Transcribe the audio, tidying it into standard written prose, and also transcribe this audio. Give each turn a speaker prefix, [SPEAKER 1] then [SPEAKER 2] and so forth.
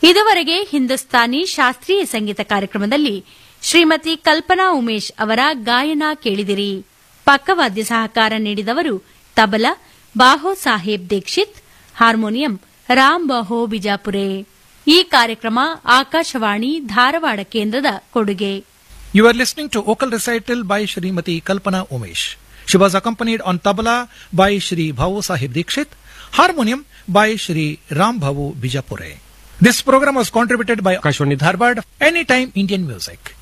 [SPEAKER 1] ಇದುವರೆಗೆ ಹಿಂದೂಸ್ತಾನಿ ಶಾಸ್ತ್ರೀಯ ಸಂಗೀತ ಕಾರ್ಯಕ್ರಮದಲ್ಲಿ ಶ್ರೀಮತಿ ಕಲ್ಪನಾ ಉಮೇಶ್ ಅವರ ಗಾಯನ ಕೇಳಿದಿರಿ. ಪಕ್ಕವಾದ್ಯ ಸಹಕಾರ ನೀಡಿದವರು ತಬಲಾ ಬಾಹೋ ಸಾಹೇಬ್ ದೀಕ್ಷಿತ್, ಹಾರ್ಮೋನಿಯಂ ರಾಮ್ ಬಹೋ ಬಿಜಾಪುರೆ. ಈ ಕಾರ್ಯಕ್ರಮ ಆಕಾಶವಾಣಿ ಧಾರವಾಡ ಕೇಂದ್ರದ ಕೊಡುಗೆ.
[SPEAKER 2] You are listening to vocal recital by Srimati Kalpana Umesh. She was accompanied on tabla by Shri Bhavo Sahib Dikshit, harmonium by Shri Ram Bhavo Bijapure. This program was contributed by Akashwani Dharwad, Anytime Indian Music.